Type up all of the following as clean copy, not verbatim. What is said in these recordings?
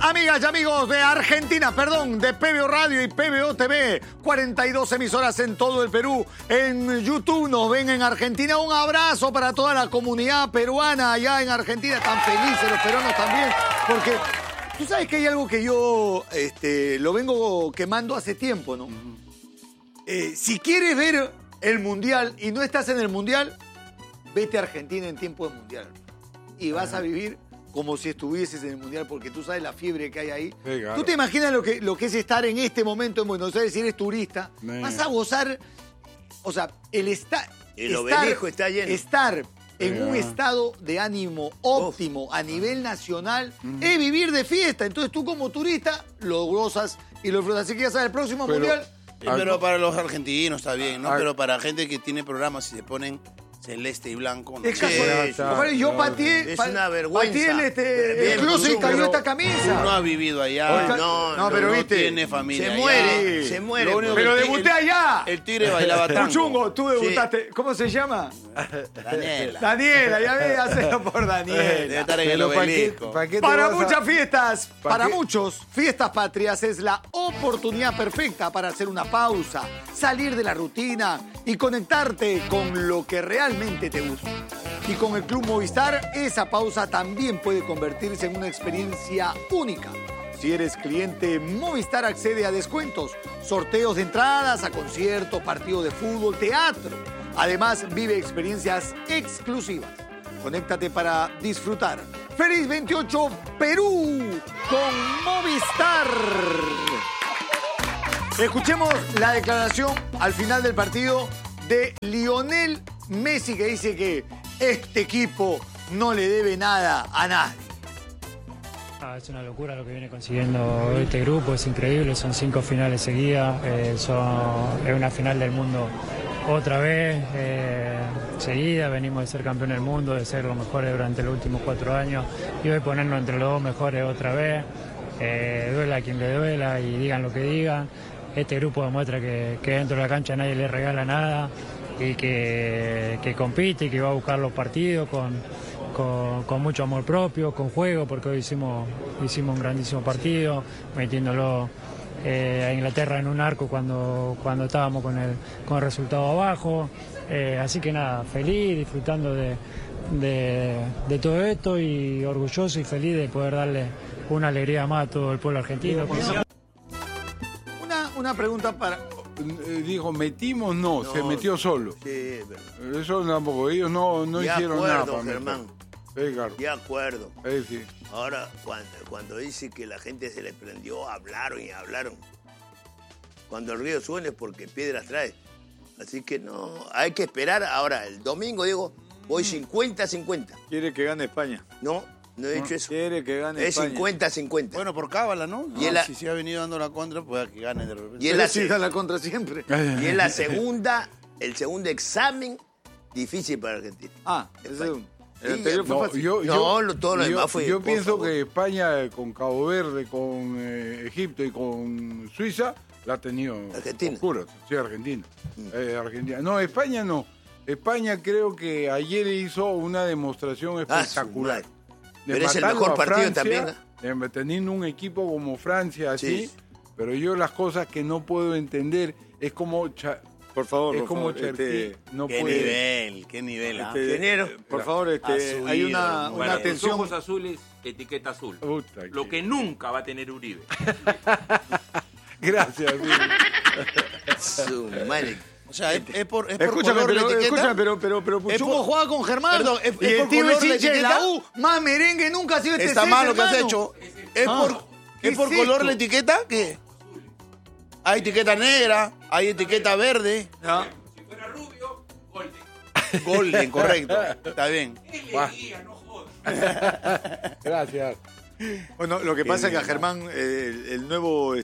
amigas y amigos de Argentina, de PBO Radio y PBO TV, 42 emisoras en todo el Perú. En YouTube nos ven en Argentina. Un abrazo para toda la comunidad peruana allá en Argentina. Están felices los peruanos también, porque tú sabes que hay algo que yo lo vengo quemando hace tiempo, ¿no? Si quieres ver el Mundial y no estás en el Mundial, vete a Argentina en tiempo de Mundial. Y vas a vivir como si estuvieses en el Mundial, porque tú sabes la fiebre que hay ahí. Sí, claro. ¿Tú te imaginas lo que es estar en este momento en Buenos Aires si eres turista? Vas a gozar, o sea, el obelisco está lleno. Estar en un estado de ánimo óptimo a nivel nacional es vivir de fiesta. Entonces tú como turista lo gozas y lo disfrutas. Así que ya sabes, el próximo Mundial... Pero para los argentinos está bien, ¿no? Pero para gente que tiene programas y se ponen celeste y blanco, no. Es casual. Yo pateé. Es una vergüenza. El closet y cayó esta camisa. No ha vivido allá. No, pero viste. Tiene familia. Se muere. Pero debuté allá. El tigre bailaba tango. Chungo, tú debutaste. ¿Cómo se llama? Daniela, ya ve, hacelo por Daniela. Debe estar en el obelisco. Para muchas fiestas, para muchos, Fiestas Patrias es la oportunidad perfecta para hacer una pausa, salir de la rutina y conectarte con lo que realmente te gusta. Y con el Club Movistar, esa pausa también puede convertirse en una experiencia única. Si eres cliente Movistar, accede a descuentos, sorteos de entradas a conciertos, partidos de fútbol, teatro. Además, vive experiencias exclusivas. Conéctate para disfrutar. ¡Feliz 28 Perú con Movistar! Escuchemos la declaración al final del partido de Lionel Messi, que dice que este equipo no le debe nada a nadie. Es una locura lo que viene consiguiendo este grupo, es increíble, son 5 finales seguidas, es una final del mundo otra vez seguida, venimos de ser campeón del mundo, de ser los mejores durante los últimos 4 años y hoy ponernos entre los 2 mejores otra vez, duela a quien le duela y digan lo que digan. Este grupo demuestra que dentro de la cancha nadie le regala nada y que compite y que va a buscar los partidos con mucho amor propio, con juego, porque hoy hicimos un grandísimo partido, metiéndolo a Inglaterra en un arco cuando estábamos con el resultado abajo. Así que nada, feliz, disfrutando de todo esto y orgulloso y feliz de poder darle una alegría más a todo el pueblo argentino. Una pregunta para... Dijo, metimos, no, se metió solo. Sí, pero... Eso tampoco, ellos no hicieron nada para Germán. Sí, claro. De acuerdo. Sí. Ahora, cuando dice que la gente se le prendió, hablaron y hablaron. Cuando el río suena es porque piedras trae. Así que no, hay que esperar. Ahora, el domingo, digo, voy 50-50. ¿Quiere que gane España? No he dicho eso. Quiere que gane es España. 50-50. Bueno, por cábala, ¿no? Y si se ha venido dando la contra, pues que gane de repente. Y es la contra siempre. Y es el segundo examen difícil para Argentina. El anterior fue fácil. Todo lo demás fue. Yo pienso que España con Cabo Verde, con Egipto y con Suiza la ha tenido Argentina. oscura. Sí, Argentina. Argentina. No, España no. España creo que ayer hizo una demostración espectacular. Pero es el mejor partido también. Teniendo un equipo como Francia así, pero yo las cosas que no puedo entender es como... Por favor, no puede. Qué nivel. Por favor, hay una atención. Ojos azules, etiqueta azul. Lo que nunca va a tener Uribe. Gracias. O sea, es por escúchame, color de etiqueta. pero Puchungo juega con Germán. Perdón, es y el por tío color de de etiqueta. la U, más merengue nunca ha sido este. Está mal lo que has hecho. Es por color esto? la etiqueta. ¿Qué? Hay etiqueta negra, hay etiqueta verde. Si fuera rubio, golden. Golden, correcto. Está bien. No jodas. Gracias. Bueno, lo que pasa es que a Germán, el nuevo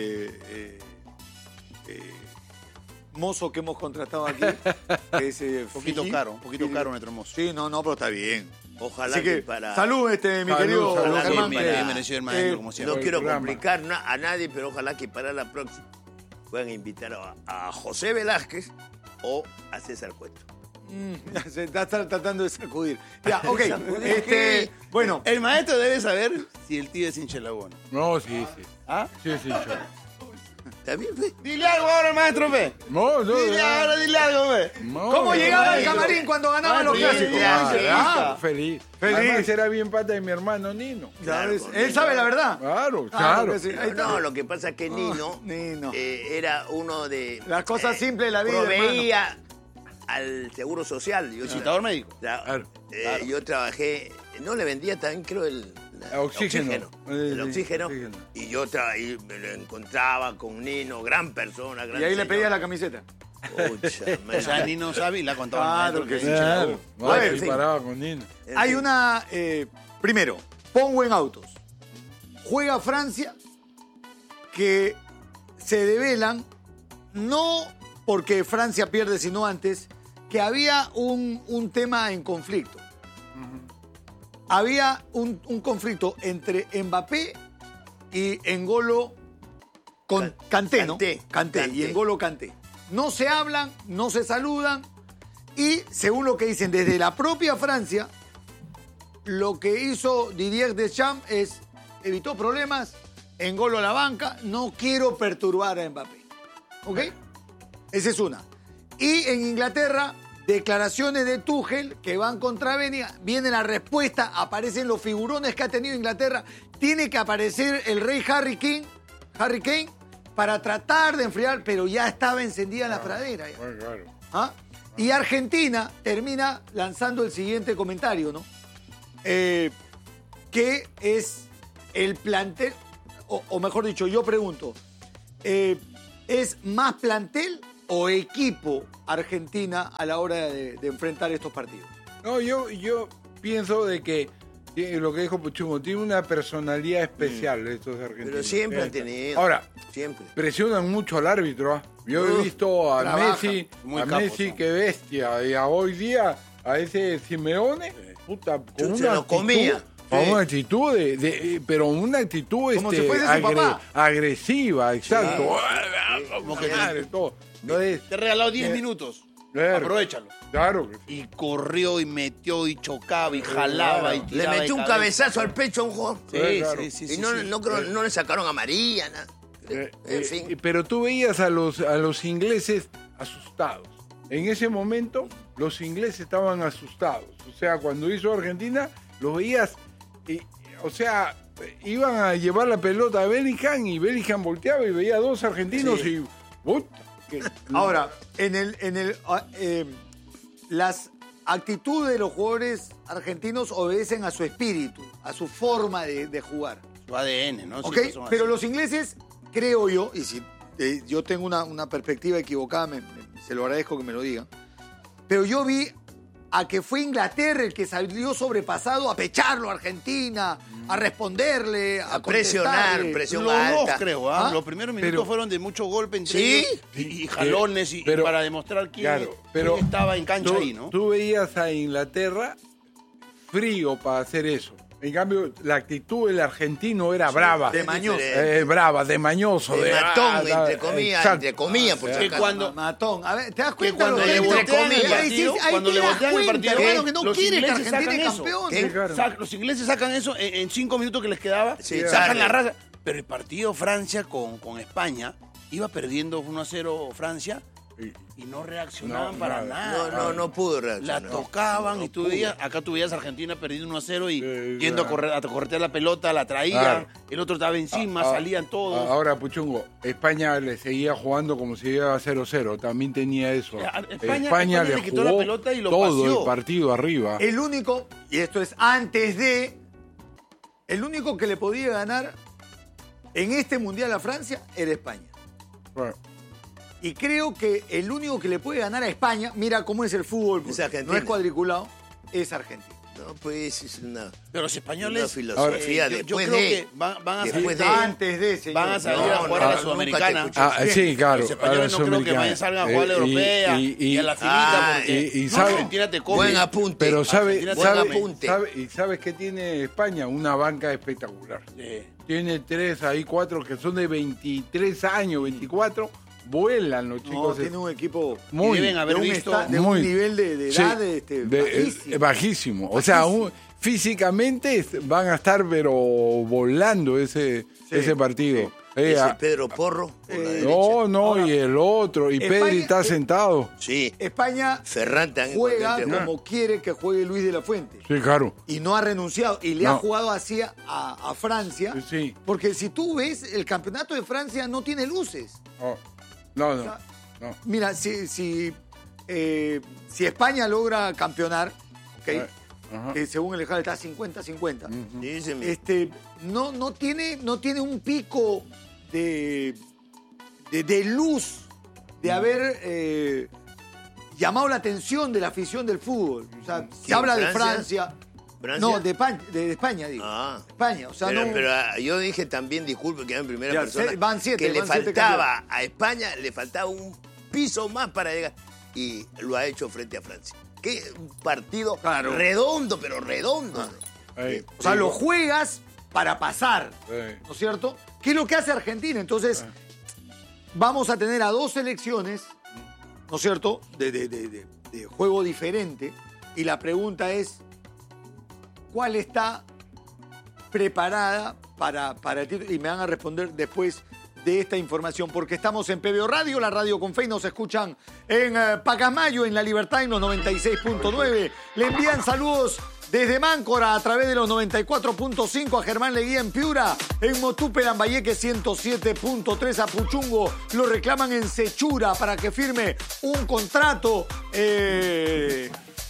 mozo que hemos contratado aquí, que es un poquito caro nuestro mozo. Sí, no, pero está bien. Ojalá Así que para... Salud, mi querido Germán. Bien merecido el maestro, como siempre. No quiero complicar a nadie, pero ojalá que para la próxima puedan invitar a José Velázquez o a César Cueto. Se está tratando de sacudir. Ya, ok. Bueno. El maestro debe saber si el tío es hincha de la U. No, sí. ¿Ah? Sí, yo. ¿También, fe? Dile algo ahora al maestro, fe. No, Dile algo, fe. ¿Cómo llegaba el camarín cuando ganaban los clásicos? Feliz. Además era bien pata de mi hermano Nino. Claro, él sabe la verdad. Claro. Sí. No, lo que pasa es que Nino, era uno de... Las cosas simples de la vida, proveía al Seguro Social. Yo, Visitador médico. Claro. Yo trabajé... No, le vendía también, creo, el oxígeno. El oxígeno. Y yo y me lo encontraba con Nino, gran persona. Y ahí le pedía la camiseta. Pucha, O sea, Nino sabe y la contaba. Claro que sí. Claro. A ver, Sí, paraba con Nino. Hay una... primero, pongo en autos. Juega Francia, que se develan, no porque Francia pierde, sino antes, que había un tema en conflicto. Había un conflicto entre Mbappé y N'Golo Kanté, ¿no? Kanté y N'Golo Kanté. No se hablan, no se saludan y, según lo que dicen desde la propia Francia, lo que hizo Didier Deschamps es evitó problemas, N'Golo a la banca, no quiero perturbar a Mbappé. ¿Ok? Esa es una. Y en Inglaterra, declaraciones de Tuchel que van contra Venia, viene la respuesta, aparecen los figurones que ha tenido Inglaterra, tiene que aparecer el rey Harry Kane, para tratar de enfriar, pero ya estaba encendida la pradera. Ya. Claro. ¿Ah? Y Argentina termina lanzando el siguiente comentario, ¿no? Que es el plantel, o mejor dicho, yo pregunto, ¿es más plantel o equipo Argentina a la hora de enfrentar estos partidos? No, yo pienso de que lo que dijo Puchungo, tiene una personalidad especial estos argentinos. Pero siempre ha tenido. Ahora, siempre. presionan mucho al árbitro. Yo he visto a Messi, capo, qué bestia, y a hoy día a ese Simeone, puta, con Se lo comía. Con una actitud pero una actitud como si fuese su papá. agresiva, exacto. Como que todo. Entonces, te he regalado 10 minutos. Claro. Aprovechalo. Claro. Y corrió y metió y chocaba y jalaba y Le tiraba. metió un cabezazo al pecho a un jugador. Sí. Y no le sacaron amarilla, nada. En fin. Pero tú veías a los ingleses asustados. En ese momento, los ingleses estaban asustados. O sea, cuando hizo Argentina, los veías, iban a llevar la pelota a Bellingham y Bellingham volteaba y veía a dos argentinos y... Ahora, las actitudes de los jugadores argentinos obedecen a su espíritu, a su forma de jugar. Su ADN, ¿no? ¿Ok? Pero los ingleses, creo yo, y si yo tengo una perspectiva equivocada, se lo agradezco que me lo digan, pero yo vi a que fue Inglaterra el que salió sobrepasado a pecharlo a Argentina, a responderle, a presionar, presión alta. Los dos, creo. ¿Ah? Los primeros minutos fueron de mucho golpe entre ellos y jalones para demostrar quién estaba en cancha ahí, ¿no? Tú veías a Inglaterra frío para hacer eso. En cambio, la actitud del argentino era brava. De mañoso. Brava, de mañoso. De matón, entre comillas, porque matón. A ver, ¿te das cuenta? Cuando le voltean el partido, hermano, que no quiere que Argentina es campeón. Los ingleses sacan eso en 5 minutos que les quedaba, sacan la raza. Pero el partido Francia con España, iba perdiendo 1-0 Francia, y no reaccionaban para nada. No pudo reaccionar. La tocaban y tú veías a Argentina perdiendo 1-0 y yendo a corretear la pelota, la traían, el otro estaba encima, salían todos. Ahora, Puchungo, España le seguía jugando como si iba 0-0, también tenía eso. España le quitó la pelota y lo todo paseó. El partido arriba. El único, y esto es antes de, el único que le podía ganar en este Mundial a Francia era España. Bueno. Y creo que el único que le puede ganar a España, mira cómo es el fútbol, no es cuadriculado, es Argentina. No, pues es una... Pero los españoles... Una filosofía yo creo que van a salir... Antes de, señor. Van a salir a jugar a la Sudamericana. Sí, claro. Los españoles no creo que vayan a salir a jugar a la europea y a la finita, porque Argentina te come. Buen apunte. Pero ¿sabes qué tiene España? Una banca espectacular. Sí. Tiene 4 que son de 23 años, 24, vuelan los chicos. Tiene un equipo muy, deben haber visto de un nivel de edad bajísimo. O sea, físicamente van a estar pero volando ese partido. Ese Pedro Porro. Y el otro. Y España, Pedri está sentado. Sí. España juega como quiere que juegue Luis de la Fuente. Sí, claro. Y no ha renunciado. Y le ha jugado así a Francia. Sí. Porque si tú ves, el campeonato de Francia no tiene luces. No. Mira, si España logra campeonar, ¿ok? Según el Ejal está 50-50. No tiene un pico de luz de haber llamado la atención de la afición del fútbol. O sea, se habla de Francia. No, de España, digo. España, o sea, pero yo dije también, disculpe que en primera persona, que le faltaba a España, le faltaba un piso más para llegar. Y lo ha hecho frente a Francia. Qué partido redondo, pero redondo. O sea, lo juegas para pasar, ¿no es cierto? ¿Qué es lo que hace Argentina? Entonces, vamos a tener a dos selecciones, ¿no es cierto?, de juego diferente. Y la pregunta es, ¿cuál está preparada para el título? Y me van a responder después de esta información, porque estamos en PBO Radio, la radio con fe, y nos escuchan en Pacasmayo, en La Libertad, en los 96.9. Le envían saludos desde Máncora a través de los 94.5 a Germán Leguía en Piura, en Motupe, Lambayeque 107.3 a Puchungo. Lo reclaman en Sechura para que firme un contrato de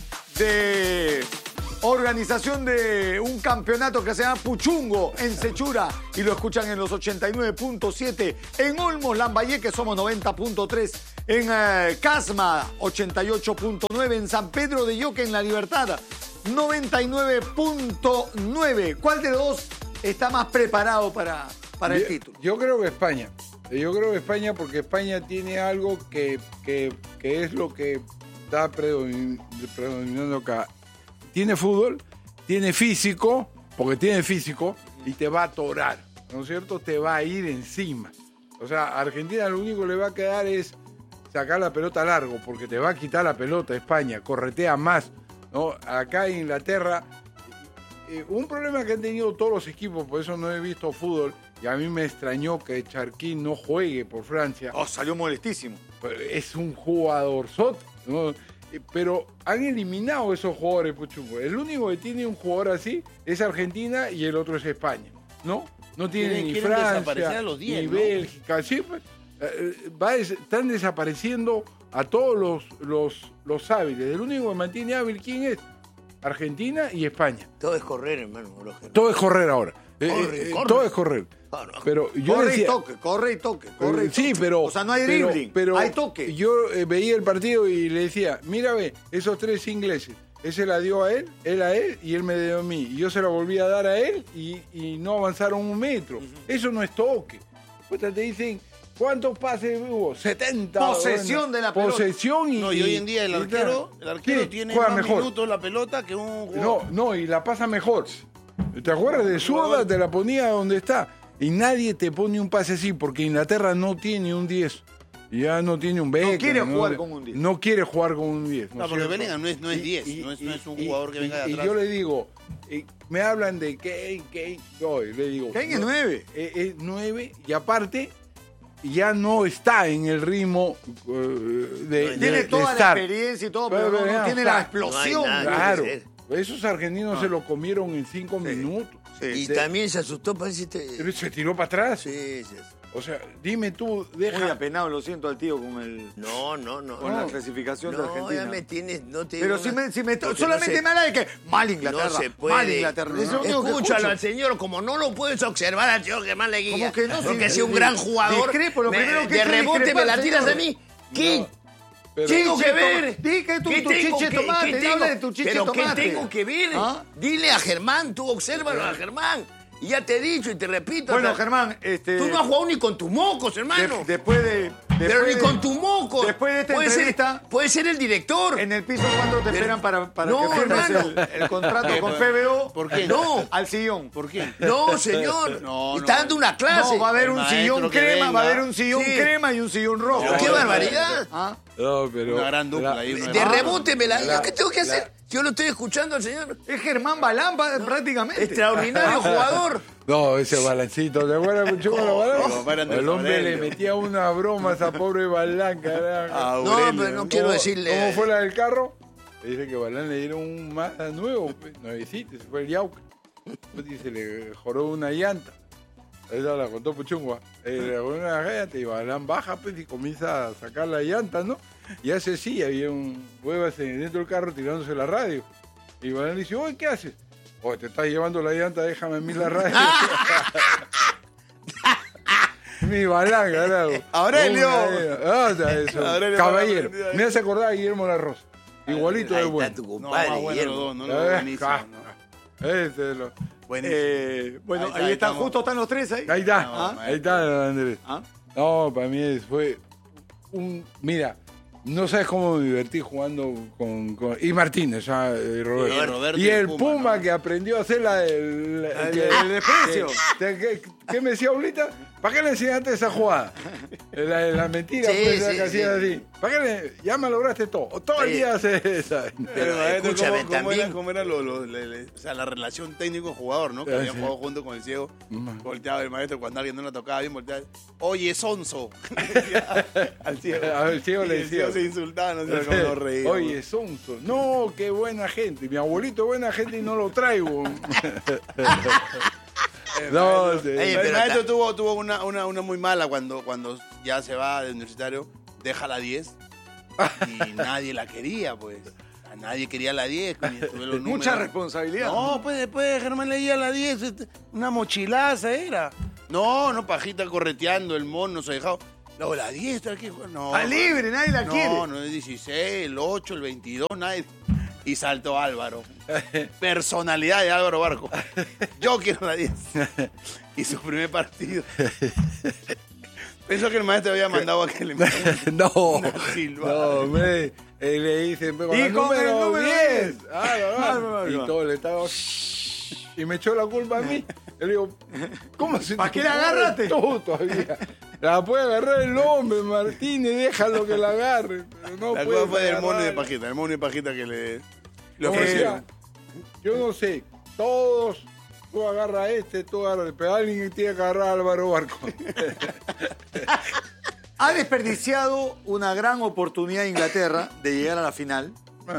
organización de un campeonato que se llama Puchungo en Sechura, y lo escuchan en los 89.7 en Olmos, Lambayeque somos 90.3, en Casma 88.9, en San Pedro de Yoque en La Libertad 99.9. ¿Cuál de los dos está más preparado para el título? Yo creo que España. Yo creo que España, porque España tiene algo que es lo que está predominando acá. Tiene fútbol, tiene físico, porque tiene físico, y te va a atorar, ¿no es cierto? Te va a ir encima. O sea, a Argentina lo único que le va a quedar es sacar la pelota largo, porque te va a quitar la pelota España, corretea más, ¿no? Acá en Inglaterra, un problema que han tenido todos los equipos, por eso no he visto fútbol, y a mí me extrañó que Charquín no juegue por Francia. Salió molestísimo. Es un jugador ¿no? Pero han eliminado esos jugadores, Puchungo. El único que tiene un jugador así es Argentina y el otro es España, ¿no? No tiene ni Francia, a los 10, ni ¿no? Bélgica. Sí, están desapareciendo a todos los hábiles. El único que mantiene hábil, ¿quién es? Argentina y España. Todo es correr, hermano. Todo es correr ahora. Corre. Todo es correr. Pero yo corre y toque. Sí, pero... O sea, no hay dribbling, pero hay toque. Yo veía el partido y le decía, mira, esos tres ingleses, ese la dio a él y él me dio a mí. Y yo se la volví a dar a él y no avanzaron un metro. Eso no es toque. Pues te dicen, ¿cuántos pases hubo? 70. Posesión de la pelota. Posesión y hoy en día el arquero tiene más minutos la pelota que un jugador. No, y la pasa mejor. ¿Te acuerdas de zurda? Te la ponía donde está. Y nadie te pone un pase así, porque Inglaterra no tiene un 10. Ya no tiene un Beckham. No quiere jugar con un 10. No quiere jugar con un 10. No, porque Bellingham no es 10. No es un jugador que venga de atrás. Y yo le digo, me hablan de Kane. Le digo, Kane es 9. Es 9 y aparte ya no está en el ritmo tiene toda la experiencia y todo, pero no tiene la explosión. Claro. Esos argentinos se lo comieron en 5 minutos. Y también se asustó, parece. Se tiró para atrás. Sí. O sea, dime tú, Muy apenado, lo siento al tío con el... No. Con la clasificación de Argentina. Ya me tienes... No te pero solamente me habla de que mal Inglaterra. No se puede. Mal Inglaterra. Escúchalo al señor, como no lo puedes observar al señor Germán Leguía. ¿Cómo que no? Porque es un gran jugador. Discrepo, lo primero que de rebote me la tiras a mí. ¿Qué? Tengo que ver. Di que tu chiche tomate. Habla de tu chiche tomate. ¿Pero qué tengo que ver? Dile a Germán, tú obsérvalo a Germán. Y ya te he dicho y te repito. Bueno, Germán, tú no has jugado ni con tus mocos, hermano. Pero ni con tus mocos. Después de esta entrevista... Puede ser el director. En el piso, ¿cuándo te esperan para que firmes el contrato con PBO? ¿Por qué? No. Al sillón. ¿Por qué? No, señor. Está dando una clase. No, va a haber un sillón crema, va a haber un sillón Sí. crema y un sillón rojo. Pero qué barbaridad. ¿Ah? No, pero... Una gran dupla ahí. De rebote me la diga. ¿Qué tengo que hacer? Yo lo estoy escuchando al señor. Es Germán Balán prácticamente. Extraordinario jugador. No, ese Balancito, ¿te acuerdas mucho con los Balán? El hombre le metía una broma a esa pobre Balán, carajo. No, pero no quiero decirle. ¿Cómo fue la del carro? Le dice que Balán le dieron un Mazda nuevo, nuevecito, se fue el Yauca. Y se le joró una llanta. Esa la contó Puchungua. Le joró una llanta y Balán baja pues, y comienza a sacar la llanta, ¿no? Y hace sí, había un huevas dentro del carro tirándose la radio. Y Balán le dice, oye, ¿qué haces? Oye, te estás llevando la llanta, déjame a mí la radio. Mi Balán, carajo. Aurelio. Aurelio caballero. Me hace acordar a Guillermo La Rosa. Igualito de bueno. Está tu compadre, Guillermo. No, buenísimo. Bueno, Bueno, ahí está, estamos. justo están los tres ahí. Ahí está, No, ahí está, Andrés. ¿Ah? No, para mí fue un... Mira, no sabes cómo me divertí jugando con y Martínez, Roberto. Y el Puma, ¿no? Que aprendió a hacer el desprecio. ¿Qué me decía Aulita? ¿Para qué le enseñaste esa jugada? La mentira, Sí, pues, sí, que hacía así. ¿Para qué ya me lograste todo? Todo el día hace esa. Pero escúchame, también. ¿Cómo era o sea, la relación técnico-jugador, ¿no? Que habían jugado junto con el ciego. Volteaba el maestro cuando alguien no la tocaba bien, volteaba. Oye, sonso. Al ciego. Al ciego le decía. Se insultaba, no sé cómo nos reíamos. Oye, sonso. No, qué buena gente. Mi abuelito es buena gente y no lo traigo. No, El maestro tuvo una muy mala cuando ya se va de universitario, deja la 10 y nadie la quería, pues. A nadie quería la 10. Mucha responsabilidad. No, pues después Germán leía la 10, una mochilaza era. No, pajita correteando, el mono se ha dejado. No, la 10, no. Está libre, nadie la quiere. No, el 16, el 8, el 22, nadie. Y saltó Álvaro. Personalidad de Álvaro Barco. Yo quiero la 10. Y su primer partido. Pensó que el maestro había mandado a que le No, silbada. hombre. Le dicen, pero y con el número 10. Y todo le estaba... Y me echó la culpa a mí. Yo le digo, ¿cómo se ¿Para qué la agarraste? Tú todavía. La puede agarrar el hombre, Martínez, déjalo que la agarre. Pero no la puede culpa fue del mono de agarrar. pajita, el mono de pajita que le Como ofrecieron. decía, yo no sé, todos, tú agarras tú agarras, pero alguien tiene que agarrar a Álvaro Barco. Ha desperdiciado una gran oportunidad Inglaterra de llegar a la final.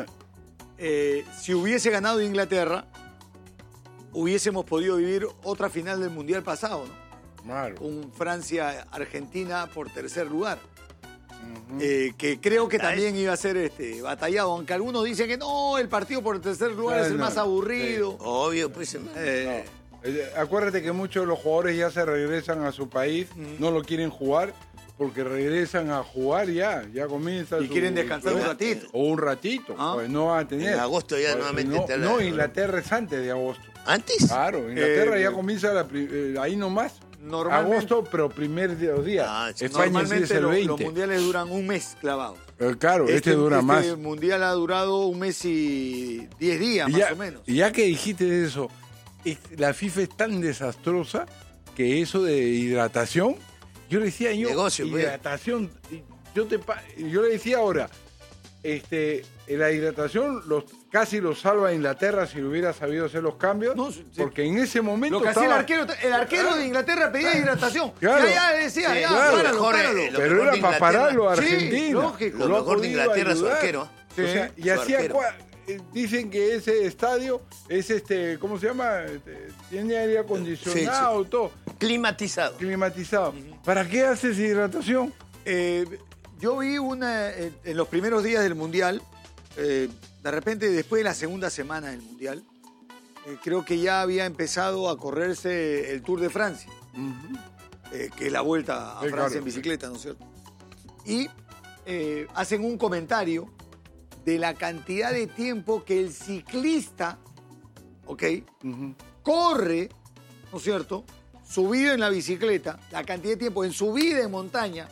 Si hubiese ganado Inglaterra, hubiésemos podido vivir otra final del Mundial pasado, ¿no? Claro. Un Francia-Argentina por tercer lugar. Que creo que también iba a ser batallado, aunque algunos dicen que no, el partido por el tercer lugar es el más aburrido. Sí. Obvio, pues. Acuérdate que muchos de los jugadores ya se regresan a su país, no lo quieren jugar, porque regresan a jugar ya comienza. Y quieren descansar un ratito. O un ratito, pues no van a tener. En agosto ya nuevamente. No, Inglaterra es antes de agosto. ¿Antes? Claro, Inglaterra ya comienza ahí nomás. Agosto, pero primer día. España sí es el 20. Los mundiales duran un mes clavados. Claro, este dura más. Este mundial ha durado un mes y 10 días, más o menos. Y ya que dijiste eso, la FIFA es tan desastrosa que eso de hidratación, yo le decía negocio, hidratación, yo le decía ahora, la hidratación casi lo salva Inglaterra si hubiera sabido hacer los cambios, porque en ese momento lo que hacía el arquero de Inglaterra pedía hidratación. Claro. Ya decía, páralo. Pero era para pararlo a Argentina. Sí, lógico. Lo mejor de Inglaterra es su arquero. Sí. O sea, y hacía dicen que ese estadio es ¿cómo se llama? Tiene aire acondicionado, todo. Climatizado. ¿Para qué haces hidratación? Yo vi en los primeros días del Mundial, de repente después de la segunda semana del Mundial, creo que ya había empezado a correrse el Tour de Francia, que es la vuelta a Francia en bicicleta, ¿no es cierto? Y hacen un comentario de la cantidad de tiempo que el ciclista, corre ¿no es cierto?, subido en la bicicleta, la cantidad de tiempo en subida en montaña,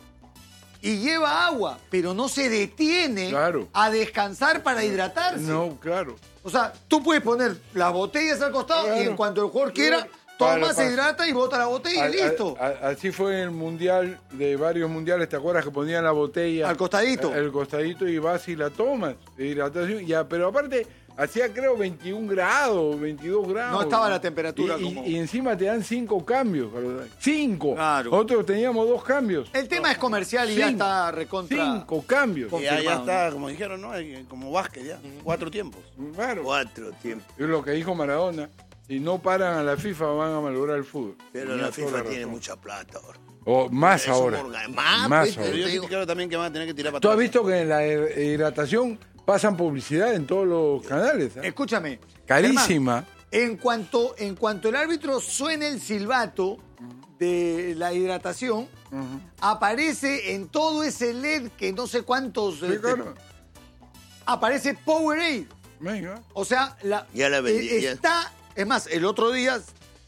y lleva agua, pero no se detiene a descansar para hidratarse. No, claro. O sea, tú puedes poner las botellas al costado y en cuanto el jugador quiera, toma, se hidrata y bota la botella y listo. Así fue en el mundial, de varios mundiales, ¿te acuerdas que ponían la botella? Al costadito. Al costadito y vas y la tomas. Hidratación, ya, pero aparte, hacía creo 21 grados, 22 grados. No estaba la temperatura y encima te dan 5 cambios. 5. Claro. Nosotros teníamos 2 cambios. El tema es comercial y ya está recontra. 5 cambios. Ya está, como dijeron, ¿no? Como básquet ya. 4 tiempos. Claro. 4 tiempos. Es lo que dijo Maradona. Si no paran a la FIFA van a malograr el fútbol. Pero la FIFA tiene mucha plata ahora. O más ahora. Más ahora. Yo sí creo también que van a tener que tirar para atrás. ¿Tú has visto que en la hidratación pasan publicidad en todos los canales? Escúchame. Carísima. Germán, en cuanto el árbitro suene el silbato de la hidratación, aparece en todo ese LED que no sé cuántos... Sí, claro. Aparece Powerade. Venga. O sea, ya la vendí, está... Es más, el otro día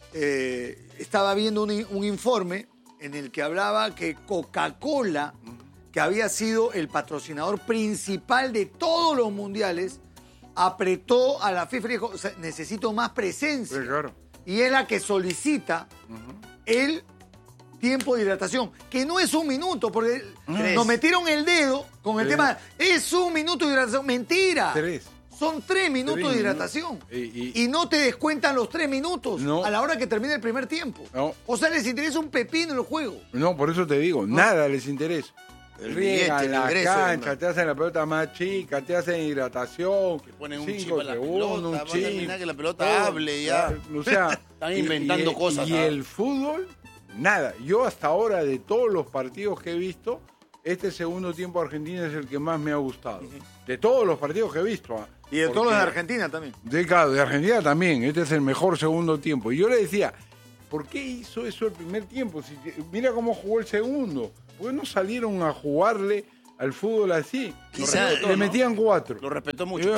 estaba viendo un informe en el que hablaba que Coca-Cola, que había sido el patrocinador principal de todos los mundiales, apretó a la FIFA y dijo, o sea, necesito más presencia. Sí, claro. Y es la que solicita el tiempo de hidratación, que no es 1 minuto, porque nos metieron el dedo con el tema, es 1 minuto de hidratación. Mentira. 3. Son 3 minutos de hidratación. Y no te descuentan los 3 minutos a la hora que termine el primer tiempo. No. O sea, les interesa un pepino el juego. No, por eso te digo, nada les interesa. Riegan la cancha, te hacen la pelota más chica, te hacen hidratación. Te ponen un chip a la pelota, van a terminar que la pelota hable ya. O sea, están inventando cosas. Y el fútbol, nada. Yo hasta ahora, de todos los partidos que he visto, este segundo tiempo de Argentina es el que más me ha gustado. De todos los partidos que he visto. Y de todos los de Argentina también. Claro, de Argentina también. Este es el mejor segundo tiempo. Y yo le decía, ¿por qué hizo eso el primer tiempo? Mira cómo jugó el segundo. ¿Por qué no salieron a jugarle al fútbol así? Quizás le metían 4. Lo respetó mucho.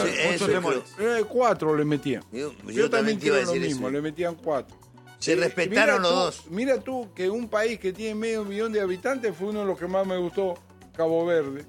4 le metían. Yo también quiero lo decir mismo, eso. le metían 4. Se respetaron los dos. Mira tú que un país que tiene 500.000 de habitantes fue uno de los que más me gustó, Cabo Verde.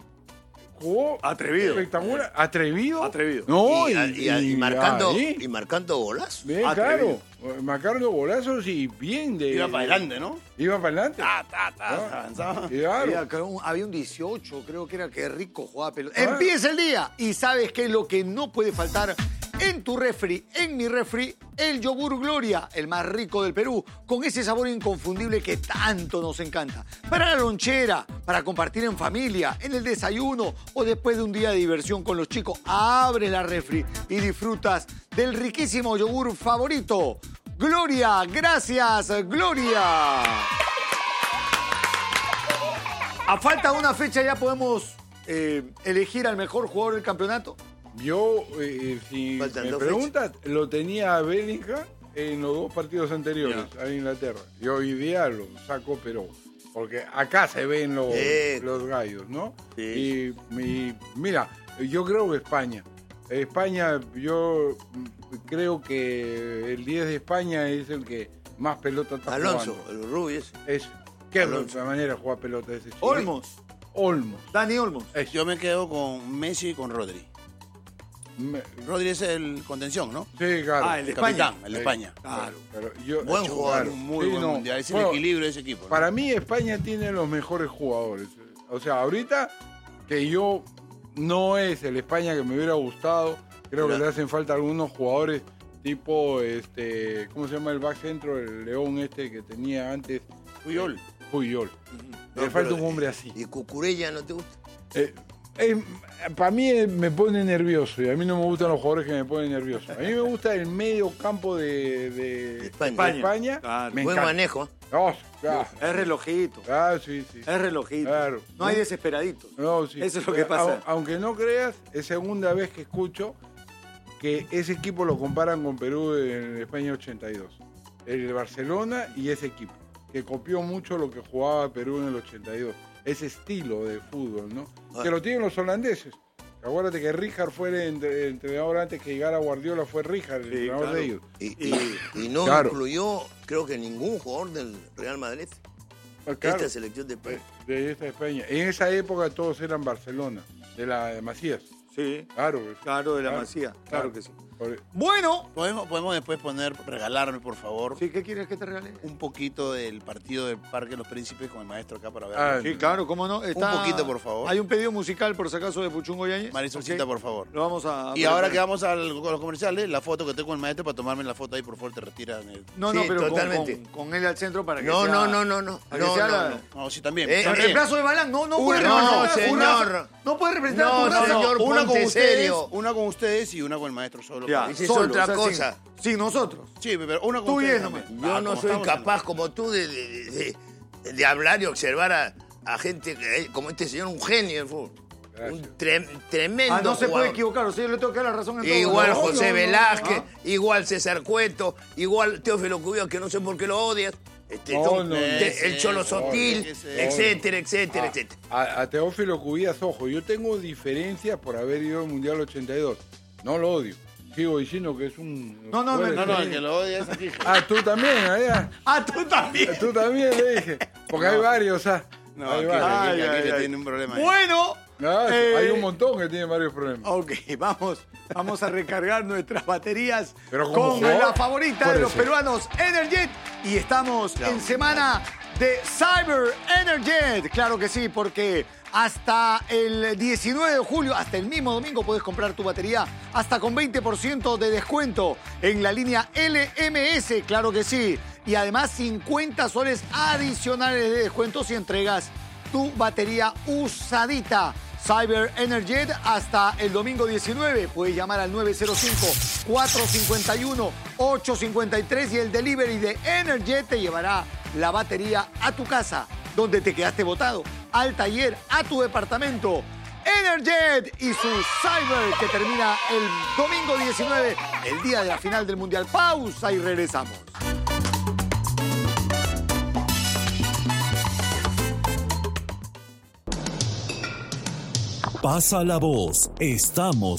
Jugó atrevido. Espectacular. ¿Atrevido? No, y marcando golazos. Bien, claro. Marcando golazos y bien de... Iba para adelante, ¿no? Iba para adelante. Avanzaba. Claro. Había un 18, creo que era, que rico jugaba pelota. Empieza el día y sabes qué es lo que no puede faltar en tu refri, en mi refri, el yogur Gloria, el más rico del Perú, con ese sabor inconfundible que tanto nos encanta. Para la lonchera, para compartir en familia, en el desayuno o después de un día de diversión con los chicos, abre la refri y disfrutas del riquísimo yogur favorito. Gloria, gracias, Gloria. A falta de una fecha ya podemos elegir al mejor jugador del campeonato. Yo, si me preguntas, lo tenía a Bellingham en los 2 partidos anteriores a Inglaterra. Y hoy día lo saco, pero porque acá se ven los gallos, ¿no? Sí. Y mira, yo creo que España, yo creo que el 10 de España es el que más pelota está Alonso, jugando. el Rubio ese. Qué manera de jugar pelota ese chico. Olmos. Dani Olmos. Yo me quedo con Messi y con Rodri. Rodri es el contención, ¿no? Sí, claro. El de España. El de España. Claro. Pero buen jugador. Muy buen mundial. Es el equilibrio de ese equipo, ¿no? Para mí España tiene los mejores jugadores. O sea, ahorita que yo no es el España que me hubiera gustado, creo que le hacen falta algunos jugadores tipo, ¿cómo se llama el back centro? El León que tenía antes. Puyol. Le falta un hombre así. ¿Y Cucurella no te gusta? Para mí me pone nervioso y a mí no me gustan los jugadores que me ponen nervioso. A mí me gusta el medio campo de España. Claro. Buen manejo. Claro. Es relojito. Sí. Es relojito. Claro. No hay desesperaditos. No, sí. Eso es lo que pasa. Aunque no creas, es segunda vez que escucho que ese equipo lo comparan con Perú en España 82. El Barcelona y ese equipo, que copió mucho lo que jugaba Perú en el 82. Ese estilo de fútbol, ¿no? Que lo tienen los holandeses. Acuérdate que Rijkaard fue el entrenador antes que llegara Guardiola, fue Rijkaard, el entrenador de ellos. Y no incluyó, creo que ningún jugador del Real Madrid. Esta selección de España. De esta España. En esa época todos eran Barcelona, de Macías. Sí. Claro, de la Masía. Claro que sí. Bueno. ¿Podemos después regalarme, por favor? Sí, ¿qué quieres que te regale? Un poquito del partido del Parque de los Príncipes con el maestro acá para ver. Sí, claro, cómo no. Un poquito, por favor. Hay un pedido musical, por si acaso, de Puchungo Yáñez. Marisolcita, por favor. Lo vamos a... Y ahora que vamos a los comerciales, la foto que tengo con el maestro para tomarme la foto ahí, por favor, te retiran. No, pero totalmente. Con él al centro para que No. No, sí, también. El reemplazo de Balán, no puede señor. No puede representar a tu raza. Señor, una con ustedes y una con el maestro solo. Es otra cosa. Sí, nosotros. Sí, pero una con tú ustedes. Yo no soy capaz como tú de hablar y observar a gente como este señor, un genio del fútbol. Un tremendo no se jugador. puede equivocar, o sea, yo le tengo que dar la razón en todo. Igual José Velázquez, igual César Cueto, igual Teófilo Cubillos, que no sé por qué lo odias. El Cholo Sotil, etcétera. A Teófilo Cubillas, ojo, yo tengo diferencias por haber ido al Mundial 82. No lo odio. Sigo diciendo que es un... No, el que lo odia es aquí. Tú también, allá. Tú también. Tú también, le dije. Porque hay varios, No, hay varios. Aquí tiene un problema. Bueno. Hay un montón que tienen varios problemas. Ok, vamos a recargar nuestras baterías con la favorita de los peruanos, Energet. Y estamos en semana de Cyber Energet. Claro que sí, porque hasta el 19 de julio, hasta el mismo domingo, puedes comprar tu batería hasta con 20% de descuento en la línea LMS. Claro que sí. Y además 50 soles adicionales de descuento si entregas tu batería usadita. Cyber Energet hasta el domingo 19. Puedes llamar al 905-451-853 y el delivery de Energet te llevará la batería a tu casa, donde te quedaste botado, al taller, a tu departamento. Energet y su Cyber que termina el domingo 19, el día de la final del Mundial. Pausa y regresamos. Pasa la voz, estamos